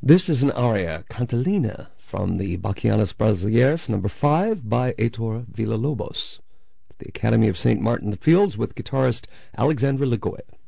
This is an aria, Cantilena, from the Bachianas Brasileiras, number 5, by Heitor Villa-Lobos. The Academy of St. Martin the Fields with guitarist Alexandre Lagoya.